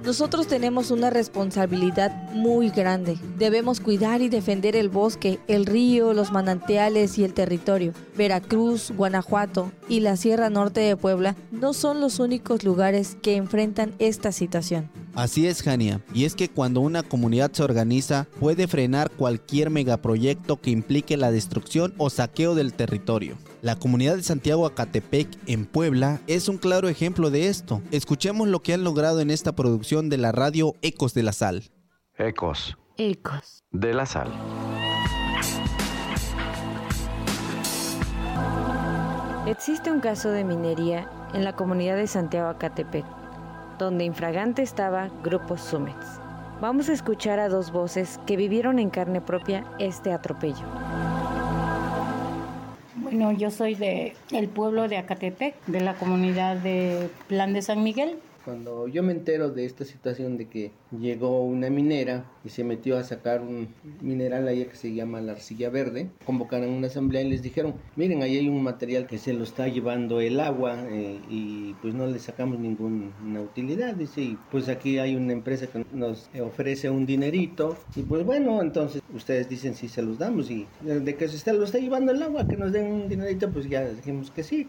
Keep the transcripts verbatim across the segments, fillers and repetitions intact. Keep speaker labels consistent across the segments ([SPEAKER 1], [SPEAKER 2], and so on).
[SPEAKER 1] Nosotros tenemos una responsabilidad muy grande. Debemos cuidar y defender el bosque, el río, los manantiales y el territorio. Veracruz, Guanajuato y la Sierra Norte de Puebla no son los únicos lugares que enfrentan esta situación.
[SPEAKER 2] Así es, Jania, y es que cuando una comunidad se organiza, puede frenar cualquier megaproyecto que implique la destrucción o saqueo del territorio. La comunidad de Santiago Acatepec, en Puebla, es un claro ejemplo de esto. Escuchemos lo que han logrado en esta producción de la radio Ecos de la Sal.
[SPEAKER 3] Ecos.
[SPEAKER 1] Ecos.
[SPEAKER 3] De la Sal.
[SPEAKER 4] Existe un caso de minería en la comunidad de Santiago Acatepec, donde infragante estaba Grupo Sumex. Vamos a escuchar a dos voces que vivieron en carne propia este atropello.
[SPEAKER 5] Bueno, yo soy de el pueblo de Acatepec, de la comunidad de Plan de San Miguel.
[SPEAKER 6] Cuando yo me entero de esta situación de que llegó una minera y se metió a sacar un mineral allá que se llama la arcilla verde, convocaron una asamblea y les dijeron, miren, ahí hay un material que se lo está llevando el agua eh, y pues no le sacamos ninguna utilidad, dice, y pues aquí hay una empresa que nos ofrece un dinerito y pues bueno, entonces ustedes dicen si se los damos y de que se está, lo está llevando el agua, que nos den un dinerito, pues ya dijimos que sí.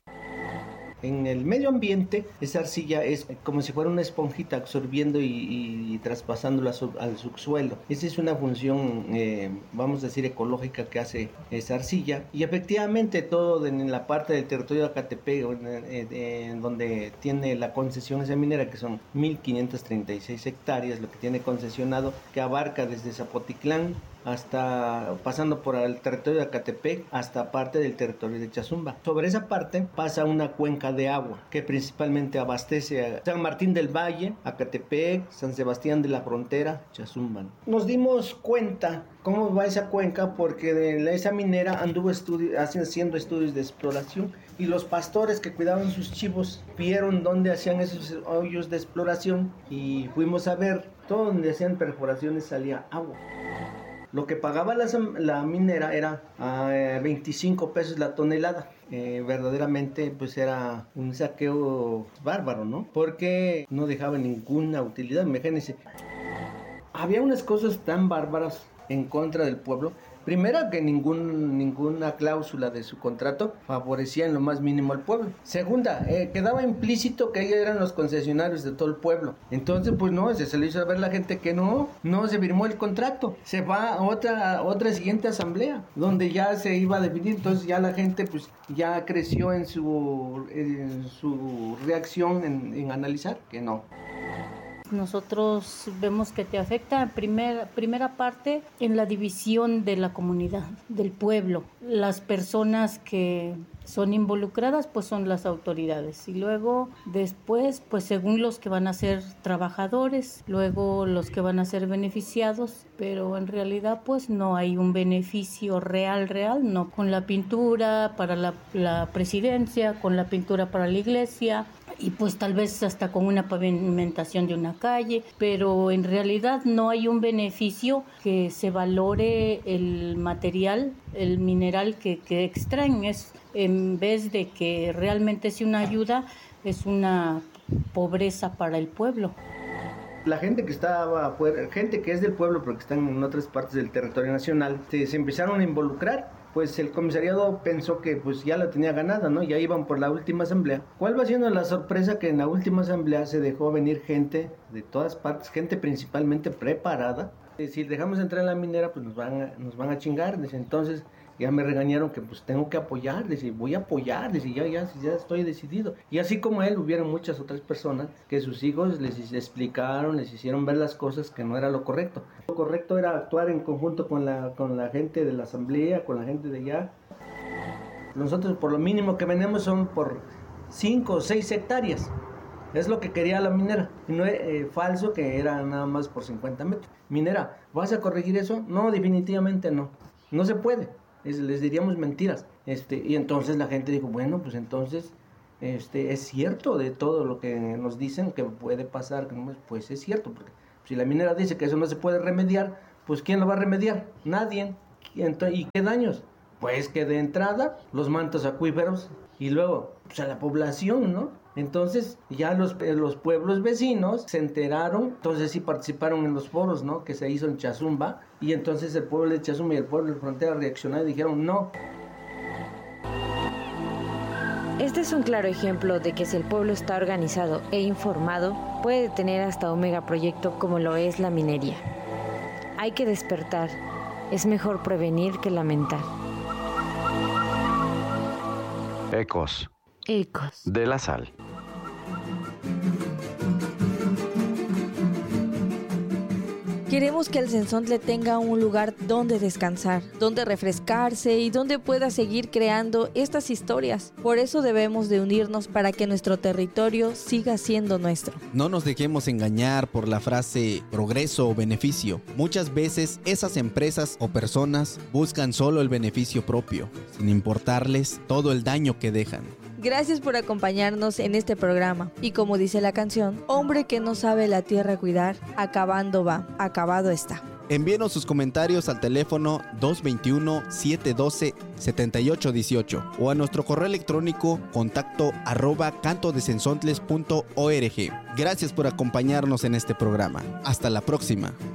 [SPEAKER 6] En el medio ambiente, esa arcilla es como si fuera una esponjita absorbiendo y, y, y traspasándola al subsuelo. Esa es una función, eh, vamos a decir, ecológica que hace esa arcilla. Y efectivamente todo en la parte del territorio de Acatepec, eh, eh, donde tiene la concesión esa minera, que son mil quinientas treinta y seis hectáreas, lo que tiene concesionado, que abarca desde Zapotitlán hasta pasando por el territorio de Acatepec hasta parte del territorio de Chazumba. Sobre esa parte pasa una cuenca de agua que principalmente abastece a San Martín del Valle, Acatepec, San Sebastián de la Frontera, Chazumba. Nos dimos cuenta cómo va esa cuenca porque de esa minera anduvo estudi- haciendo estudios de exploración y los pastores que cuidaban sus chivos vieron dónde hacían esos hoyos de exploración y fuimos a ver todo donde hacían perforaciones salía agua. Lo que pagaba la, la minera era uh, veinticinco pesos la tonelada. Eh, verdaderamente pues era un saqueo bárbaro, ¿no? Porque no dejaba ninguna utilidad, imagínense. Había unas cosas tan bárbaras en contra del pueblo. Primera, que ningún, ninguna cláusula de su contrato favorecía en lo más mínimo al pueblo. Segunda, eh, quedaba implícito que ellos eran los concesionarios de todo el pueblo. Entonces, pues no, se, se le hizo saber a la gente que no, no se firmó el contrato. Se va a otra, otra siguiente asamblea, donde ya se iba a definir. Entonces ya la gente pues ya creció en su, en su reacción en, en analizar que no.
[SPEAKER 5] Nosotros vemos que te afecta en primer, primera parte en la división de la comunidad, del pueblo. Las personas que son involucradas pues son las autoridades y luego después pues según los que van a ser trabajadores, luego los que van a ser beneficiados, pero en realidad pues no hay un beneficio real, real, no con la pintura para la, la presidencia, con la pintura para la iglesia y pues tal vez hasta con una pavimentación de una calle, pero en realidad no hay un beneficio que se valore el material, el mineral que, que extraen. Es, en vez de que realmente sea una ayuda, es una pobreza para el pueblo.
[SPEAKER 6] La gente que estaba afuera, gente que es del pueblo pero que están en otras partes del territorio nacional, se, se empezaron a involucrar. Pues el comisariado pensó que pues ya la tenía ganada, ¿no? Ya iban por la última asamblea. ¿Cuál va siendo la sorpresa? Que en la última asamblea se dejó venir gente de todas partes, gente principalmente preparada. Si dejamos entrar en la minera, pues nos van a, nos van a chingar. Desde entonces ya me regañaron que pues tengo que apoyar, decir, voy a apoyar, decir, ya, ya, ya estoy decidido. Y así como él, hubieron muchas otras personas que sus hijos les explicaron, les hicieron ver las cosas que no era lo correcto. Lo correcto era actuar en conjunto con la, con la gente de la asamblea, con la gente de allá. Nosotros por lo mínimo que vendemos son por cinco o seis hectáreas. Es lo que quería la minera. Y no es eh, falso que era nada más por cincuenta metros. Minera, ¿vas a corregir eso? No, definitivamente no. No se puede. Es, les diríamos mentiras. Este, y entonces la gente dijo, bueno, pues entonces este, es cierto de todo lo que nos dicen que puede pasar. Pues es cierto, porque si la minera dice que eso no se puede remediar, pues ¿quién lo va a remediar? Nadie. ¿Y qué daños? Pues que de entrada los mantos acuíferos y luego pues a la población, ¿no? Entonces ya los, los pueblos vecinos se enteraron, entonces sí participaron en los foros, ¿no? Que se hizo en Chazumba, y entonces el pueblo de Chazumba y el pueblo de Frontera reaccionaron y dijeron no.
[SPEAKER 4] Este es un claro ejemplo de que si el pueblo está organizado e informado, puede detener hasta un megaproyecto como lo es la minería. Hay que despertar. Es mejor prevenir que lamentar.
[SPEAKER 3] Ecos.
[SPEAKER 4] Ecos.
[SPEAKER 3] De la sal.
[SPEAKER 1] Queremos que el Cenzontle tenga un lugar donde descansar, donde refrescarse y donde pueda seguir creando estas historias. Por eso debemos de unirnos para que nuestro territorio siga siendo nuestro.
[SPEAKER 2] No nos dejemos engañar por la frase progreso o beneficio. Muchas veces esas empresas o personas buscan solo el beneficio propio, sin importarles todo el daño que dejan.
[SPEAKER 1] Gracias por acompañarnos en este programa. Y como dice la canción, hombre que no sabe la tierra cuidar, acabando va, acabado está.
[SPEAKER 2] Envíenos sus comentarios al teléfono dos dos uno, siete uno dos, siete ocho uno ocho o a nuestro correo electrónico contacto arroba cantodecenzontles punto org. Gracias por acompañarnos en este programa. Hasta la próxima.